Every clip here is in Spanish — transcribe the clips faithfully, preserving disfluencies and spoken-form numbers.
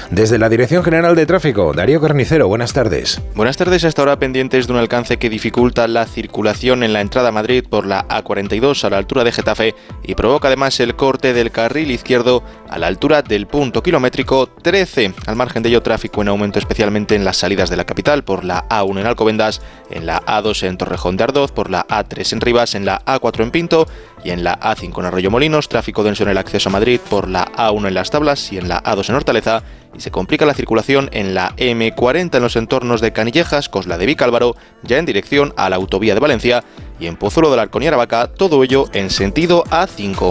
Desde la Dirección General de Tráfico, Darío Carnicero, buenas tardes. Buenas tardes, hasta ahora pendientes de un alcance que dificulta la circulación en la entrada a Madrid por la A cuarenta y dos a la altura de Getafe y provoca además el corte del carril izquierdo a la altura del punto kilométrico trece. Al margen de ello, tráfico en aumento especialmente en las salidas de la capital por la A uno en Alcobendas, en la A dos en Torrejón de Ardoz, por la A tres en Rivas, en la A cuatro en Pinto y en la A cinco en Arroyomolinos. Tráfico denso en el acceso a Madrid por la A uno en Las Tablas y en la A dos en Hortaleza. Y se complica la circulación en la eme cuarenta en los entornos de Canillejas, Cosla de Vicálvaro, ya en dirección a la autovía de Valencia, y en Pozuelo del Arcón y Aravaca, todo ello en sentido A cinco.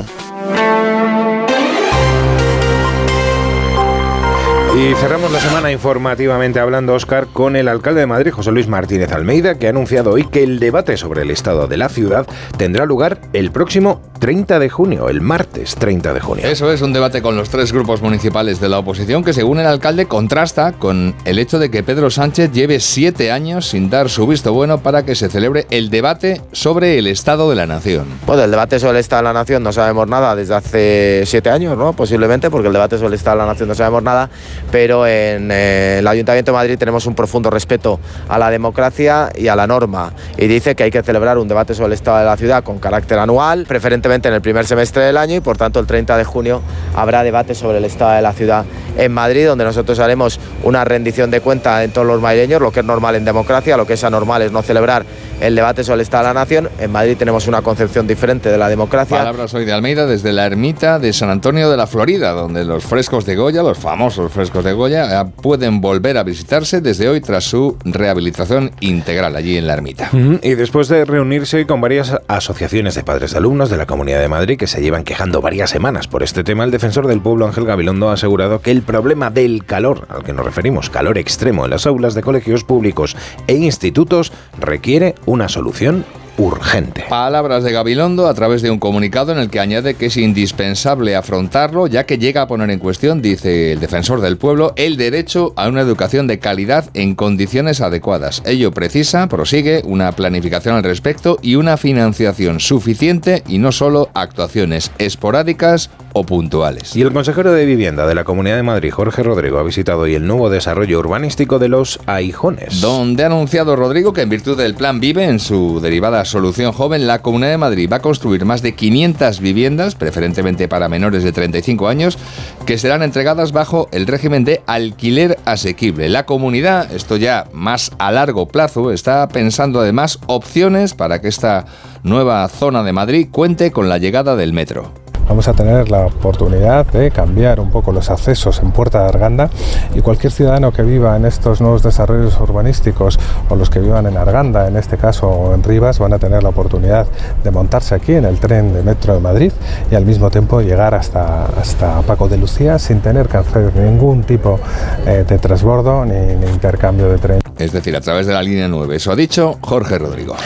Y cerramos la semana informativamente hablando, Óscar, con el alcalde de Madrid, José Luis Martínez Almeida, que ha anunciado hoy que el debate sobre el estado de la ciudad tendrá lugar el próximo treinta de junio, el martes treinta de junio. Eso es, un debate con los tres grupos municipales de la oposición que, según el alcalde, contrasta con el hecho de que Pedro Sánchez lleve siete años sin dar su visto bueno para que se celebre el debate sobre el estado de la nación. Bueno, del debate sobre el estado de la nación no sabemos nada desde hace siete años, ¿no? Posiblemente, porque el debate sobre el estado de la nación no sabemos nada, pero en eh, el Ayuntamiento de Madrid tenemos un profundo respeto a la democracia y a la norma, y dice que hay que celebrar un debate sobre el estado de la ciudad con carácter anual, preferentemente en el primer semestre del año, y por tanto el treinta de junio habrá debate sobre el estado de la ciudad en Madrid, donde nosotros haremos una rendición de cuenta en todos los madrileños, lo que es normal en democracia. Lo que es anormal es no celebrar el debate sobre el estado de la nación. En Madrid tenemos una concepción diferente de la democracia. Palabras hoy de Almeida desde la ermita de San Antonio de la Florida, donde los frescos de Goya, los famosos frescos de Goya, pueden volver a visitarse desde hoy tras su rehabilitación integral allí en la ermita. Uh-huh. Y después de reunirse con varias asociaciones de padres de alumnos de la Comunidad de Madrid que se llevan quejando varias semanas por este tema, el defensor del pueblo, Ángel Gabilondo, ha asegurado que el problema del calor, al que nos referimos, calor extremo en las aulas de colegios públicos e institutos, requiere una solución urgente. Palabras de Gabilondo a través de un comunicado en el que añade que es indispensable afrontarlo, ya que llega a poner en cuestión, dice el defensor del pueblo, el derecho a una educación de calidad en condiciones adecuadas. Ello precisa, prosigue, una planificación al respecto y una financiación suficiente y no solo actuaciones esporádicas o puntuales. Y el consejero de Vivienda de la Comunidad de Madrid, Jorge Rodrigo, ha visitado hoy el nuevo desarrollo urbanístico de Los Aijones, donde ha anunciado Rodrigo que en virtud del Plan Vive, en su derivada Solución Joven, la Comunidad de Madrid va a construir más de quinientas viviendas, preferentemente para menores de treinta y cinco años, que serán entregadas bajo el régimen de alquiler asequible. La comunidad, esto ya más a largo plazo, está pensando además opciones para que esta nueva zona de Madrid cuente con la llegada del metro. Vamos a tener la oportunidad de cambiar un poco los accesos en Puerta de Arganda, y cualquier ciudadano que viva en estos nuevos desarrollos urbanísticos, o los que vivan en Arganda, en este caso, o en Rivas, van a tener la oportunidad de montarse aquí en el tren de Metro de Madrid y al mismo tiempo llegar hasta, hasta Paco de Lucía sin tener que hacer ningún tipo eh, de transbordo ni, ni intercambio de tren. Es decir, a través de la línea nueve. Eso ha dicho Jorge Rodrigo.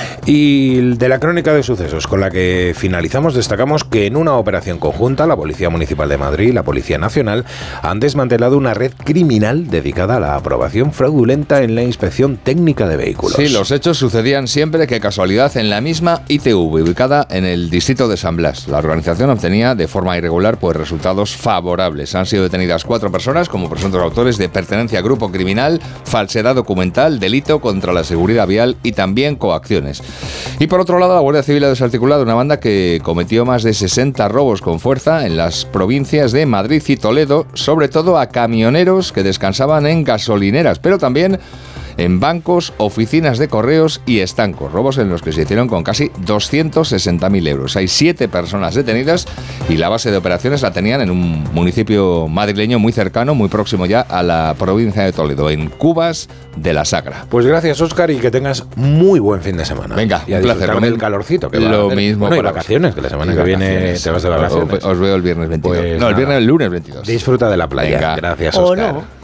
Y de la crónica de sucesos con la que finalizamos, destacamos que en una operación conjunta, la Policía Municipal de Madrid y la Policía Nacional han desmantelado una red criminal dedicada a la aprobación fraudulenta en la inspección técnica de vehículos. Sí, los hechos sucedían siempre, qué casualidad, en la misma I T V, ubicada en el distrito de San Blas. La organización obtenía de forma irregular pues resultados favorables. Han sido detenidas cuatro personas como presuntos autores de pertenencia a grupo criminal, falsedad documental, delito contra la seguridad vial y también coacciones. Y por otro lado, la Guardia Civil ha desarticulado una banda que cometió más de sesenta robos con fuerza en las provincias de Madrid y Toledo, sobre todo a camioneros que descansaban en gasolineras, pero también en bancos, oficinas de correos y estancos. Robos en los que se hicieron con casi doscientos sesenta mil euros. Hay siete personas detenidas y la base de operaciones la tenían en un municipio madrileño muy cercano, muy próximo ya a la provincia de Toledo, en Cubas de la Sagra. Pues gracias, Óscar, y que tengas muy buen fin de semana. Venga, y a un placer. Con el calorcito que va lo a hacer. mismo. Bueno, y para vacaciones, que la semana que viene te vas de vacaciones. Os, os veo el viernes veintidós. Pues no, el nada. viernes, el lunes veintidós. Disfruta de la playa. Venga. Gracias, O Óscar. no.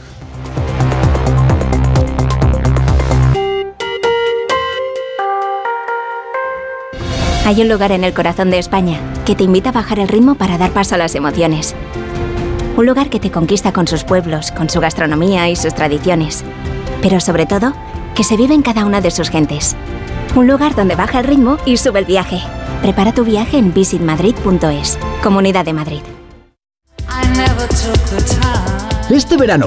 Hay un lugar en el corazón de España que te invita a bajar el ritmo para dar paso a las emociones. Un lugar que te conquista con sus pueblos, con su gastronomía y sus tradiciones. Pero sobre todo, que se vive en cada una de sus gentes. Un lugar donde baja el ritmo y sube el viaje. Prepara tu viaje en visit madrid punto es. Comunidad de Madrid. Este verano